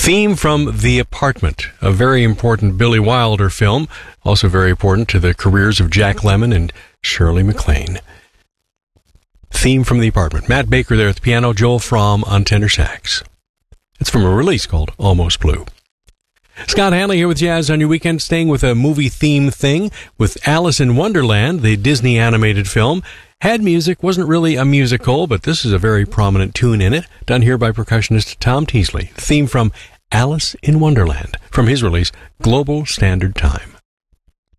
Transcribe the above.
Theme from The Apartment, a very important Billy Wilder film, also very important to the careers of Jack Lemmon and Shirley MacLaine. Theme from The Apartment. Matt Baker there at the piano, Joel Fromm on tenor sax. It's from a release called Almost Blue. Scott Hanley here with Jazz on your weekend, staying with a movie theme thing with Alice in Wonderland, the Disney animated film. Had music, wasn't really a musical, but this is a very prominent tune in it, done here by percussionist Tom Teasley. Theme from Alice in Wonderland, from his release, Global Standard Time.